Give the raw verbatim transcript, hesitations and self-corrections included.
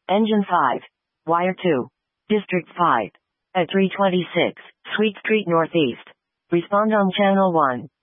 Engine five. Wire two. District five. At three twenty-six, Sweet Street Northeast. Respond on Channel one.